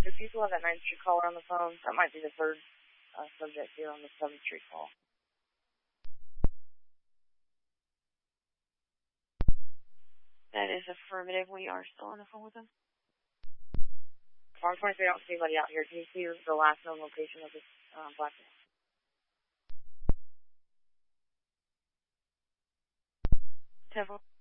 If you still have that 9th Street caller on the phone, that might be the third subject here on the 7th Street call. That is affirmative. We are still on the phone with them. Farm 23, I don't see anybody out here. Can you see the last known location of this black man? Several.